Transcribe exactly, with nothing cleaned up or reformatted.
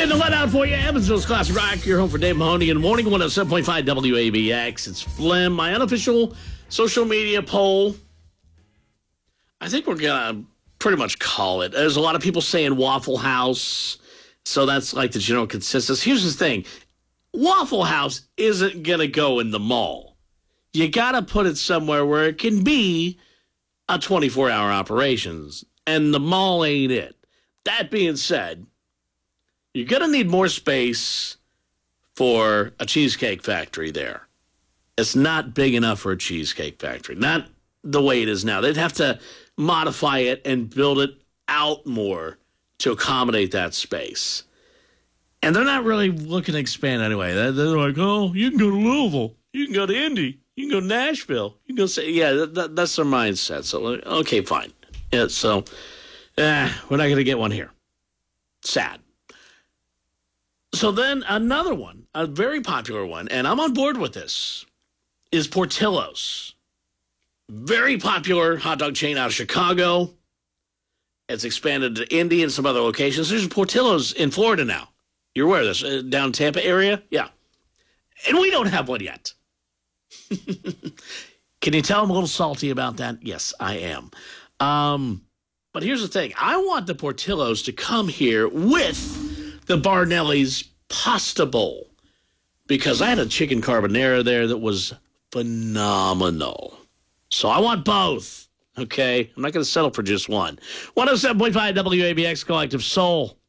Getting the let out for you. Evansville's Classic Rock. Your home for Dave Mahoney in the morning. one oh seven point five W A B X. It's Flim. My unofficial social media poll. I think we're going to pretty much call it. There's a lot of people saying Waffle House. So that's like the general consensus. Here's the thing. Waffle House isn't going to go in the mall. You got to put it somewhere where it can be a twenty-four hour operations. And the mall ain't it. That being said, you're going to need more space for a Cheesecake Factory there. It's not big enough for a Cheesecake Factory. Not the way it is now. They'd have to modify it and build it out more to accommodate that space. And they're not really looking to expand anyway. They're, they're like, oh, you can go to Louisville. You can go to Indy. You can go to Nashville. You can go say, yeah, that, that, that's their mindset. So, okay, fine. Yeah, so eh, we're not going to get one here. Sad. So then another one, a very popular one, and I'm on board with this, is Portillo's. Very popular hot dog chain out of Chicago. It's expanded to Indy and some other locations. There's Portillo's in Florida now. You're aware of this, uh, down Tampa area? Yeah. And we don't have one yet. Can you tell I'm a little salty about that? Yes, I am. Um, but here's the thing. I want the Portillo's to come here with the Barnelli's Pasta Bowl, because I had a chicken carbonara there that was phenomenal. So I want both, okay? I'm not going to settle for just one. one oh seven point five W A B X Collective Soul.